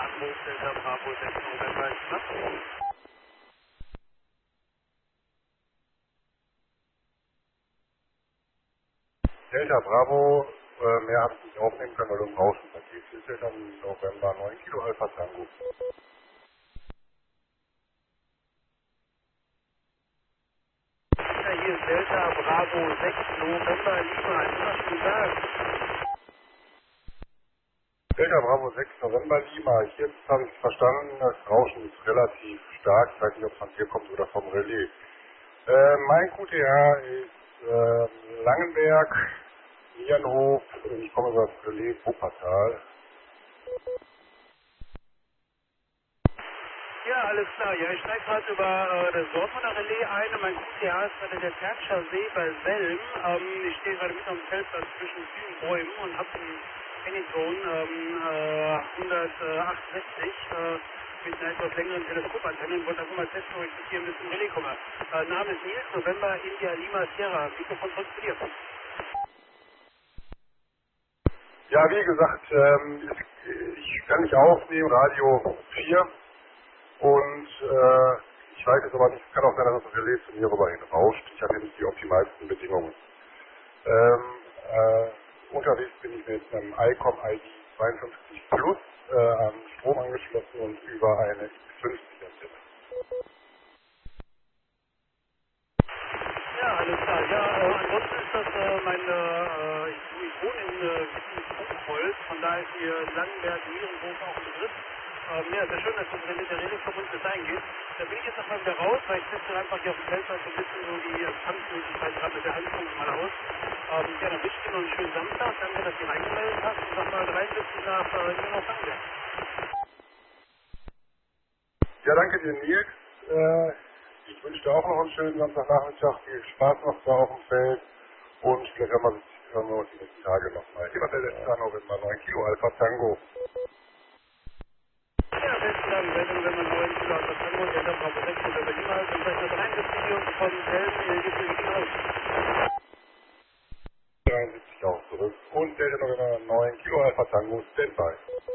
Hamburg, Delta Bravo 6 November Lima. Delta Bravo, mehr habe ich nicht aufnehmen können, weil du im Rauschen vergehst. Ist Delta November 9 Kilo Alpha Tango. Ja, hier ist Delta Bravo 6 November Lima. Immer schon gesagt. Delta Bravo 6 November Lima. Jetzt habe ich es verstanden, das Rauschen ist relativ stark. Ich weiß nicht, ob es von dir kommt oder vom Relais. Mein QTH ist Langenberg, Nierenhof. Ich komme über das Relais Wuppertal. Ja, alles klar. Ja, ich steige gerade über das Dortmunder Relais ein. Mein QTA ist gerade der Tertscher See bei Selm. Ich stehe gerade mit am Feldplatz zwischen vielen Bäumen und habe einen Anytone 168 mit einer etwas längeren Teleskopantenne und wollte einfach mal testen, ob ich bis hier ein bisschen Relais komme. Name ist Nils, November, India, Lima, Sierra. Mikrofon transportiert. Ja, wie gesagt, ich kann nicht aufnehmen, Radio 4. Und ich weiß jetzt aber nicht, es kann auch sein, dass das Relais zu mir rüberhin rauscht. Ich habe hier nicht die optimalsten Bedingungen. Unterwegs bin ich mit einem ICOM ID 52 Plus an Strom angeschlossen und über eine X50-Antenne. Ja, alles klar. Ja, ansonsten ist das ich wohne in Buchholz, von daher ist hier Langenberg, Nierenhof auch ein Begriff. Ja, sehr schön, dass das mit der Redungsverbund eingeht. Da bin ich jetzt nochmal wieder raus, weil ich teste einfach hier auf dem Feld so ein bisschen so die Empfangsmöglichkeit gerade mit der Ankunft mal aus. Ja, dann wünsche ich dir noch einen schönen Samstag, danke, dass du reingemeldet hast und sag mal 73 nach Nierenhof Langenberg. Ja, danke dir, Nils. Ich wünsche dir auch noch einen schönen Samstagnachmittag. Viel Spaß noch da auf dem Feld. Und vielleicht hören wir uns die nächsten Tage nochmal. Immer der letzte November 9 Kilo Alpha Tango. Ja, besten Dank. Wenn man 9 Kilo aus der Tango, der dann Bravo 6 oder Berlin halt, dann vielleicht noch 73 und von Helm, gibt es die aus. 73 auch zurück. Und der November 9 Kilo Alpha Tango Standby.